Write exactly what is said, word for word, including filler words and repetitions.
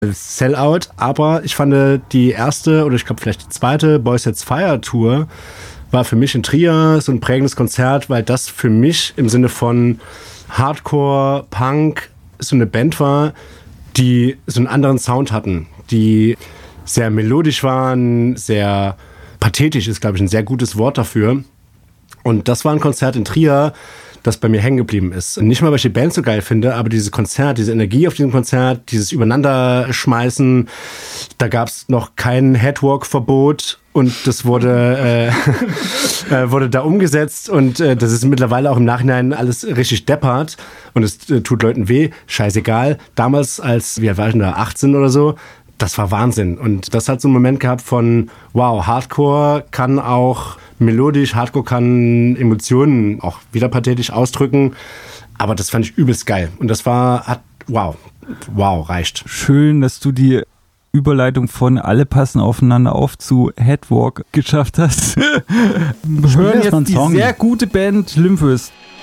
Sellout, aber ich fand die erste oder ich glaube vielleicht die zweite Boys Sets Fire Tour war für mich in Trier so ein prägendes Konzert, weil das für mich im Sinne von Hardcore, Punk so eine Band war, die so einen anderen Sound hatten, die sehr melodisch waren, sehr pathetisch ist, glaube ich, ein sehr gutes Wort dafür. Und das war ein Konzert in Trier, das bei mir hängen geblieben ist. Nicht mal, weil ich die Band so geil finde, aber dieses Konzert, diese Energie auf diesem Konzert, dieses Übereinanderschmeißen, da gab es noch kein Headwalk-Verbot und das wurde, äh, äh, wurde da umgesetzt und äh, das ist mittlerweile auch im Nachhinein alles richtig deppert und es äh, tut Leuten weh, scheißegal. Damals als, wie alt war ich denn da, achtzehn oder so, das war Wahnsinn. Und das hat so einen Moment gehabt von, wow, Hardcore kann auch melodisch, Hardcore kann Emotionen auch wieder pathetisch ausdrücken. Aber das fand ich übelst geil. Und das war, hat, wow, wow, reicht. Schön, dass du die Überleitung von alle passen aufeinander auf zu Headwalk geschafft hast. Wir hören jetzt die sehr gute Band Limphus.